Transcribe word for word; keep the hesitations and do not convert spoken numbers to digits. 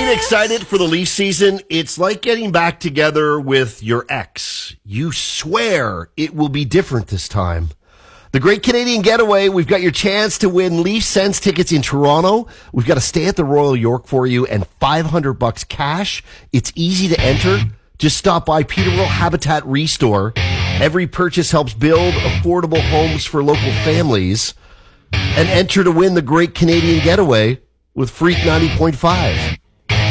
Getting excited for the Leaf season, it's like getting back together with your ex. You swear it will be different this time. The Great Canadian Getaway, we've got your chance to win Leaf Sense tickets in Toronto. We've got a stay at the Royal York for you and five hundred bucks cash. It's easy to enter. Just stop by Peterborough Habitat Restore. Every purchase helps build affordable homes for local families. And enter to win the Great Canadian Getaway with Freak ninety point five.